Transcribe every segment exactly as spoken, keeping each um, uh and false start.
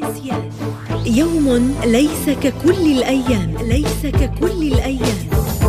يوم ليس ككل الأيام، ليس ككل الأيام.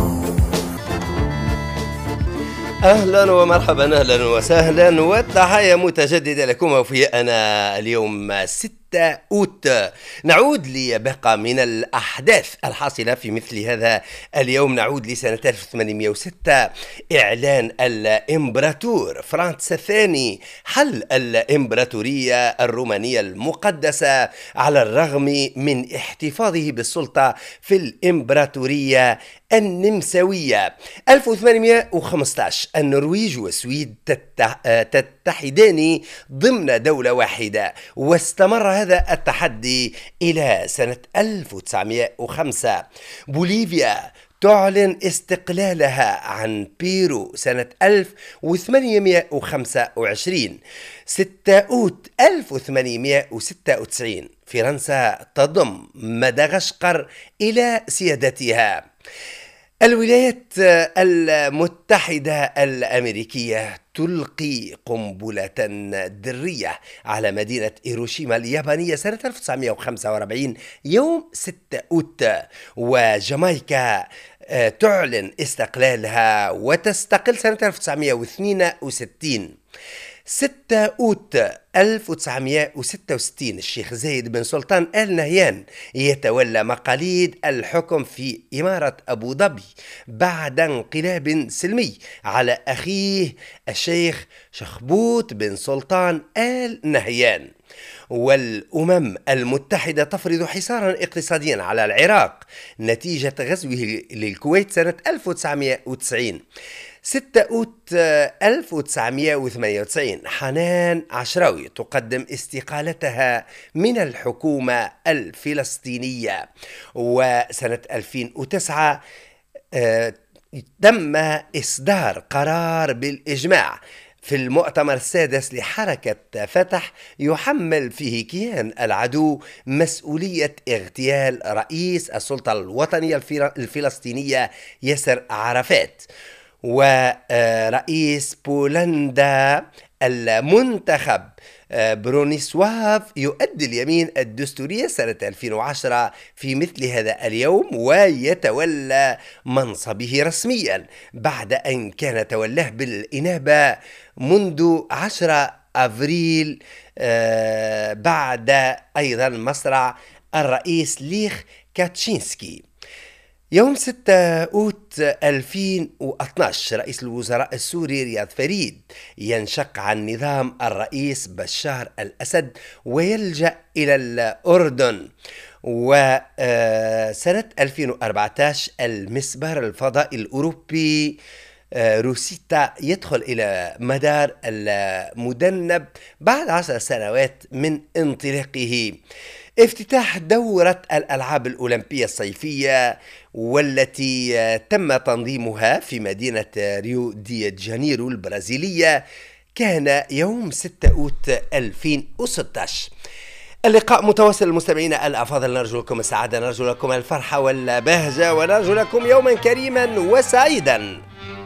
أهلا ومرحبا، أهلا وسهلا، والتحية متجددة لكم. وفي أنا اليوم ستة أوت نعود لبقى من الأحداث الحاصلة في مثل هذا اليوم. نعود لسنة ألف وثمانمئة وستة، إعلان الإمبراطور فرانتس الثاني حل الإمبراطورية الرومانية المقدسة على الرغم من احتفاظه بالسلطة في الإمبراطورية النمساوية. ألف وثمانمئة وخمسة عشر النرويج والسويد تتحدان ضمن دولة واحدة، واستمر هذا التحدي إلى سنة ألف وتسعمئة وخمسة. بوليفيا تعلن استقلالها عن بيرو سنة ألف وثمانمئة وخمسة وعشرين. ستة أوت ألف وثمانمئة وستة وتسعين فرنسا تضم مدغشقر إلى سيادتها. الولايات المتحدة الأمريكية تلقي قنبلة ذرية على مدينة هيروشيما اليابانية سنة ألف وتسعمئة وخمسة وأربعين يوم ستة أوت. وجامايكا تعلن استقلالها وتستقل سنة ألف وتسعمئة واثنين وستين. ستة أوت ألف وتسعمئة وستة وستين الشيخ زايد بن سلطان آل نهيان يتولى مقاليد الحكم في إمارة أبو ظبي بعد انقلاب سلمي على أخيه الشيخ شخبوت بن سلطان آل نهيان. والأمم المتحدة تفرض حصارا اقتصاديا على العراق نتيجة غزوه للكويت سنة ألف وتسعمئة وتسعين. ستة أوت ألف وتسعمئة وثمانية وتسعين حنان عشراوي تقدم استقالتها من الحكومة الفلسطينية. وسنة ألفين وتسعة تم إصدار قرار بالإجماع في المؤتمر السادس لحركة فتح يحمل فيه كيان العدو مسؤولية اغتيال رئيس السلطة الوطنية الفلسطينية ياسر عرفات. ورئيس بولندا المنتخب برونيسواف يؤدي اليمين الدستورية سنة ألفين وعشرة في مثل هذا اليوم، ويتولى منصبه رسميا بعد أن كان تولاه بالإنابة منذ عشرة أفريل بعد أيضا مصرع الرئيس ليخ كاتشينسكي. يوم ستة أوت ألفين واثني عشر رئيس الوزراء السوري رياض فريد ينشق عن نظام الرئيس بشار الأسد ويلجأ إلى الأردن. وسنة ألفين وأربعة عشر المسبار الفضائي الأوروبي روسيتا يدخل إلى مدار المدنب بعد عشر سنوات من انطلاقه. افتتاح دورة الألعاب الأولمبية الصيفية والتي تم تنظيمها في مدينة ريو دي جانيرو البرازيلية كان يوم ستة أوت ألفين وستة عشر. اللقاء متواصل المستمعين الأفاضل، نرجو لكم السعادة، نرجو لكم الفرحة والبهجة، ونرجو لكم يوما كريما وسعيدا.